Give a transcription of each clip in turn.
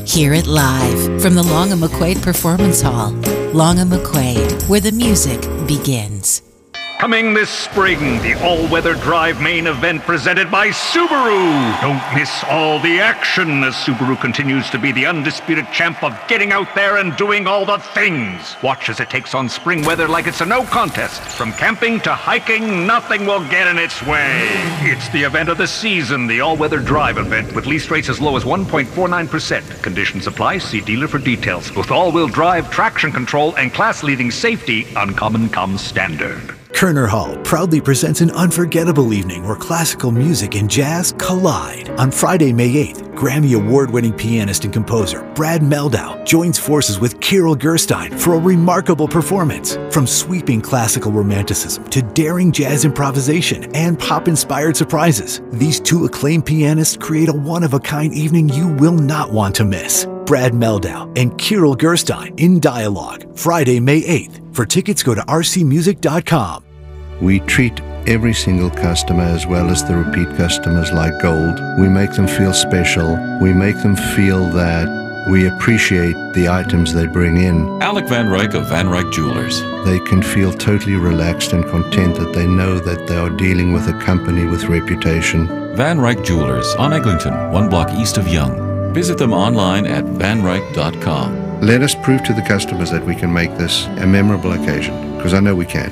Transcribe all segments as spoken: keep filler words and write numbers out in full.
Hear it live from the Long and McQuaid Performance Hall. Long and McQuaid, where the music begins. Coming this spring, the all-weather drive main event presented by Subaru. Don't miss all the action as Subaru continues to be the undisputed champ of getting out there and doing all the things. Watch as it takes on spring weather like it's a no contest. From camping to hiking, nothing will get in its way. It's the event of the season, the all-weather drive event with lease rates as low as one point four nine percent. Conditions apply. See dealer for details. With all-wheel drive, traction control, and class-leading safety, Uncommon comes standard. Kerner Hall proudly presents an unforgettable evening where classical music and jazz collide. On Friday, May eighth, Grammy Award-winning pianist and composer Brad Mehldau joins forces with Kirill Gerstein for a remarkable performance. From sweeping classical romanticism to daring jazz improvisation and pop-inspired surprises, these two acclaimed pianists create a one-of-a-kind evening you will not want to miss. Brad Mehldau and Kirill Gerstein in dialogue, Friday, May eighth. For tickets, go to r c music dot com. We treat every single customer as well as the repeat customers like gold. We make them feel special. We make them feel that we appreciate the items they bring in. Alec Van Ryk of Van Ryk Jewelers. They can feel totally relaxed and content that they know that they are dealing with a company with reputation. Van Ryk Jewelers on Eglinton, one block east of Yonge. Visit them online at van ryk dot com. Let us prove to the customers that we can make this a memorable occasion, because I know we can.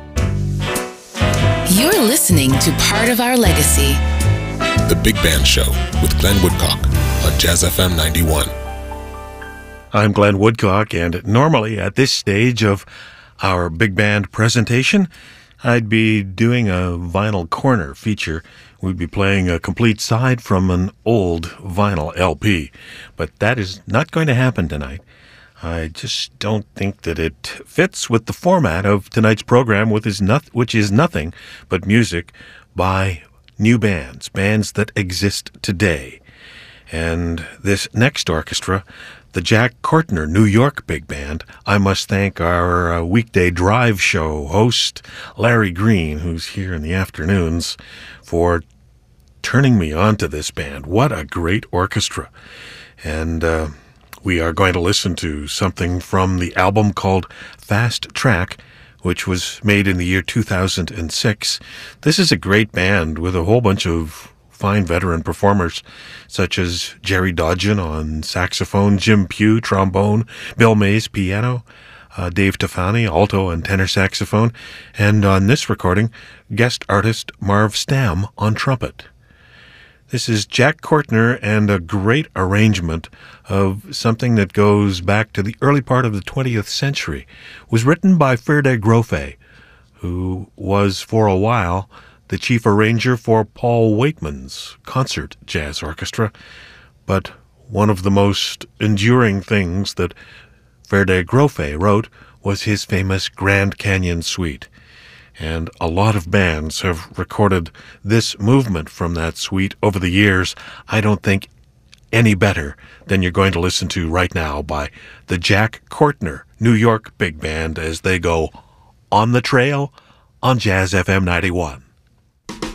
You're listening to Part of Our Legacy. The Big Band Show with Glenn Woodcock on Jazz F M ninety-one. I'm Glenn Woodcock, and normally at this stage of our big band presentation, I'd be doing a vinyl corner feature. We'd be playing a complete side from an old vinyl L P, but that is not going to happen tonight. I just don't think that it fits with the format of tonight's program, which is, not, which is nothing but music by new bands, bands that exist today. And this next orchestra, the Jack Courtner New York Big Band, I must thank our uh, weekday drive show host, Larry Green, who's here in the afternoons, for turning me on to this band. What a great orchestra. And uh, we are going to listen to something from the album called Fast Track, which was made in the year two thousand six. This is a great band with a whole bunch of fine veteran performers, such as Jerry Dodgen on saxophone, Jim Pugh, trombone, Bill Mays, piano, uh, Dave Tafani, alto and tenor saxophone, and on this recording, guest artist Marv Stam on trumpet. This is Jack Courtner and a great arrangement of something that goes back to the early part of the twentieth century. It was written by Ferde Grofe, who was for a while the chief arranger for Paul Wakeman's concert jazz orchestra. But one of the most enduring things that Ferde Grofe wrote was his famous Grand Canyon Suite. And a lot of bands have recorded this movement from that suite over the years. I don't think any better than you're going to listen to right now by the Jack Courtner New York Big Band as they go On the Trail on Jazz F M ninety-one.